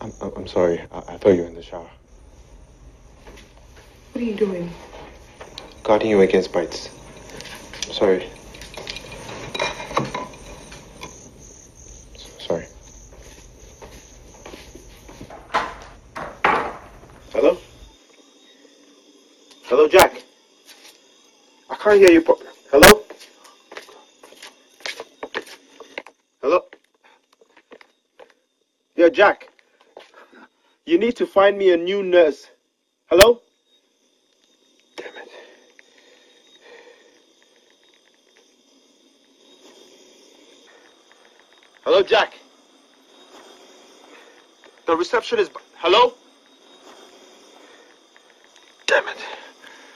I'm sorry. I thought you were in the shower. What are you doing? Guarding you against bites. I'm sorry. Sorry. Hello? Hello, Jack? I can't hear you. Hello? Hello? Yeah, Jack. You need to find me a new nurse. Hello? Damn it. Hello, Jack. The reception is... Hello?